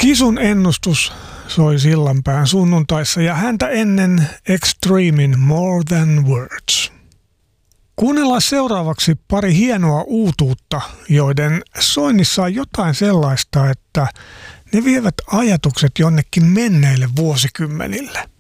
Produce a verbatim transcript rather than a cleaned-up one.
Kisun ennustus soi Sillanpään sunnuntaissa ja häntä ennen Extremin More Than Words. Kuunnellaan seuraavaksi pari hienoa uutuutta, joiden soinnissa on jotain sellaista, että ne vievät ajatukset jonnekin menneille vuosikymmenille.